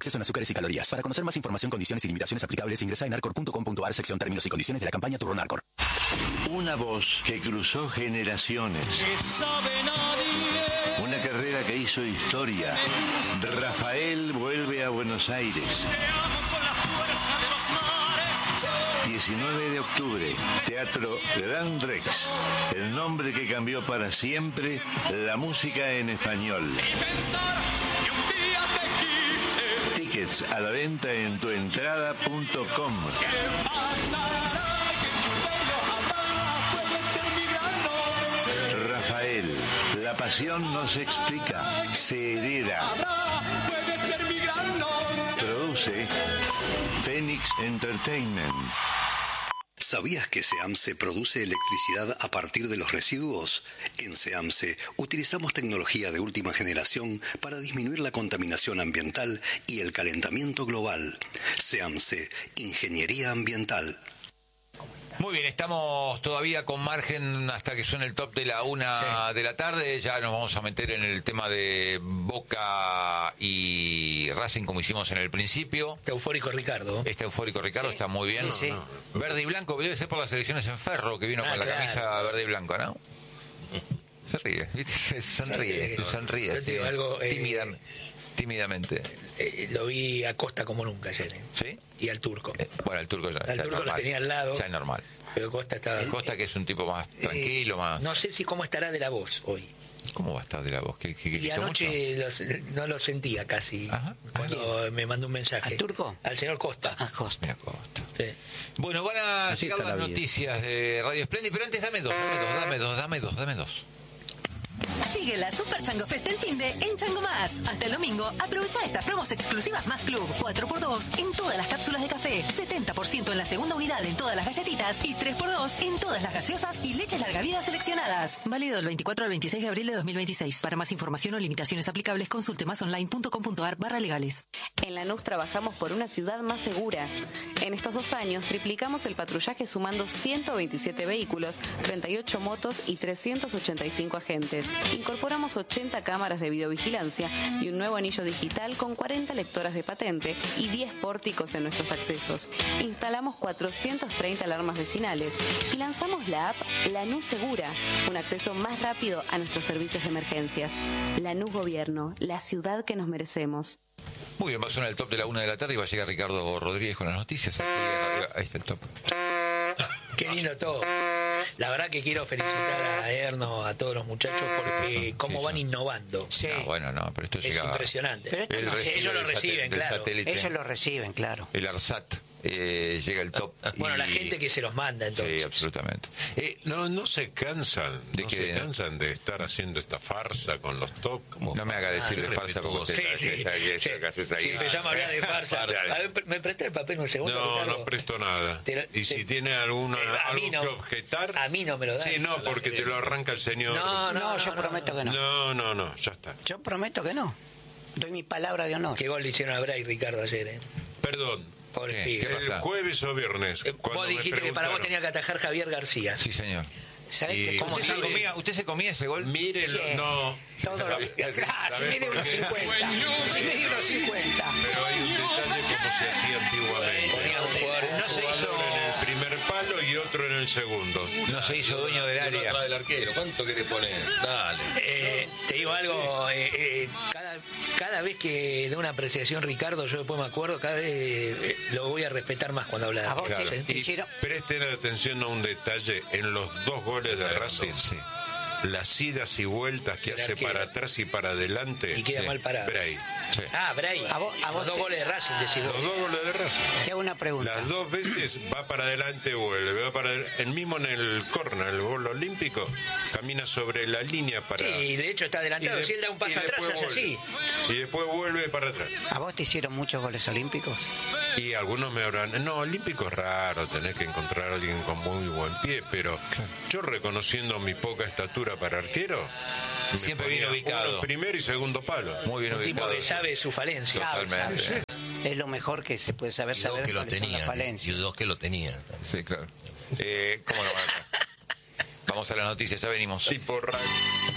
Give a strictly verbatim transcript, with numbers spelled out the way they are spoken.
exceso en azúcares y calorías. Para conocer más información, condiciones y limitaciones aplicables, ingresa en narcor punto com punto ar, sección términos y condiciones de la campaña Turbo Narcor. Una voz que cruzó generaciones. Una carrera que hizo historia. Rafael vuelve a Buenos Aires. diecinueve de octubre, Teatro Gran Rex. El nombre que cambió para siempre la música en español. Tickets a la venta en tuentrada punto com. Rafael, la pasión no se explica, se hereda. Produce Phoenix Entertainment. ¿Sabías que SEAMSE produce electricidad a partir de los residuos? En SEAMSE utilizamos tecnología de última generación para disminuir la contaminación ambiental y el calentamiento global. SEAMSE, Ingeniería Ambiental. Muy bien, estamos todavía con margen hasta que suene el top de la una sí. de la tarde. Ya nos vamos a meter en el tema de Boca y Racing, como hicimos en el principio. Está eufórico Ricardo. Está eufórico Ricardo, sí. Está muy bien. Sí, sí. Verde y blanco, debe ser por las elecciones en Ferro, que vino ah, con la claro. camisa verde y blanco, ¿no? Se ríe, ¿viste? Se sonríe, sí, se sonríe. Yo te digo algo, eh, tímidamente. tímidamente. Eh, lo vi a Costa como nunca ayer. ¿eh? ¿Sí? Y al Turco. Eh, bueno, el Turco ya, al ya Turco es normal. Lo tenía al lado. Ya es normal. Pero Costa estaba... Costa que es un tipo más tranquilo, eh, más... No sé si cómo estará de la voz hoy. ¿Cómo va a estar de la voz? ¿Qué, qué, y anoche los, no lo sentía casi. Ajá. Cuando me mandó un mensaje. ¿Al Turco? Al señor Costa. A Costa. Costa. Sí. Bueno, van a Así llegar las noticias de Radio Splendid, pero antes dame dos, dame dos, dame dos, dame dos, dame dos. Sigue la Super Chango Fest del finde en Chango Más. Hasta el domingo, aprovecha estas promos exclusivas más Club. cuatro por dos en todas las cápsulas de café, setenta por ciento en la segunda unidad en todas las galletitas y tres por dos en todas las gaseosas y leches larga vida seleccionadas. Válido del veinticuatro al veintiséis de abril de dos mil veintiséis. Para más información o limitaciones aplicables, consulte masonline punto com punto ar barra legales. En Lanús trabajamos por una ciudad más segura. En estos dos años triplicamos el patrullaje sumando ciento veintisiete vehículos, treinta y ocho motos y trescientos ochenta y cinco agentes. Incorporamos ochenta cámaras de videovigilancia y un nuevo anillo digital con cuarenta lectoras de patente y diez pórticos en nuestros accesos. Instalamos cuatrocientas treinta alarmas vecinales y lanzamos la app Lanús Segura, un acceso más rápido a nuestros servicios de emergencias. Lanús Gobierno, la ciudad que nos merecemos. Muy bien, va a sonar el top de la una de la tarde y va a llegar Ricardo Rodríguez con las noticias. Aquí, ahí está el top. Qué lindo todo. La verdad que quiero felicitar a Erno, a todos los muchachos, porque cómo sí, van sí. innovando. Sí. No, bueno, no, pero esto es llega... impresionante. Pero esto no, ellos lo reciben, claro. Ellos lo reciben, claro. El ARSAT. Eh, llega el top. Bueno, y... la gente que se los manda, entonces. Sí, absolutamente. Eh, no, no se cansan, ¿De no qué? se cansan de estar haciendo esta farsa con los top. No me haga decir ah, de farsa como usted. Sí, sí, sí. sí. Si empezamos a hablar de farsa. A ver, ¿me presté el papel un segundo? No, Ricardo? no presto nada. Lo, y te, si tiene alguna eh, algo no, que objetar. A mí no me lo das. Sí, no, porque te lo arranca el señor. No, no, no, yo no, prometo que no. No, no, no, ya está. Yo prometo que no. Doy mi palabra de honor. Qué gol le hicieron a Bray, Ricardo, ayer, ¿eh? Perdón. Pobre ¿Qué, ¿Qué el jueves o viernes? Eh, vos dijiste que para vos tenía que atajar Javier García. Sí, señor. ¿Sabés que cómo ¿Usted, se comía, ¿Usted se comía ese gol? Mírenlo, sí. no. Todo lo... ah, si mide unos cincuenta. Si mide unos cincuenta. Pero hay un detalle como se hacía antiguamente. Ponía un jugador, no se hizo en el primer palo y otro en el segundo. No se hizo dueño del área. Atrás del arquero. ¿Cuánto querés poner? Dale. Eh, te digo algo. Eh, eh, cada, cada vez que da una apreciación Ricardo, yo después me acuerdo, cada vez eh, lo voy a respetar más cuando habla de vos. Claro. Te, te y presten atención a un detalle en los dos goles de Racing. Sí. Las idas y vueltas que hace arquero. Para atrás y para adelante. Y queda sí. mal parado. Bray. Sí. Ah, Bray. A vos, a vos los dos te... goles de Racing, decís Los dos goles de Racing. Te hago una pregunta. Las dos veces va para adelante, vuelve, va para el mismo en el córner, el gol olímpico, camina sobre la línea para. Sí, de hecho está adelantado. De... Si él da un paso atrás, hace así. Y después vuelve para atrás. ¿A vos te hicieron muchos goles olímpicos? Y algunos me habrán. No, olímpico es raro, tenés que encontrar a alguien con muy buen pie, pero yo reconociendo mi poca estatura para arquero. Siempre bien ubicado. Primero y segundo palo. Muy bien un ubicado. Un tipo que sabe su falencia. Totalmente. Sabe, sabe. Es lo mejor que se puede saber, y saber dos que lo cuáles son las falencias. Y dos que lo tenían. Sí, claro. Eh, ¿Cómo no van a... Vamos a las noticias, ya venimos. Sí, por radio.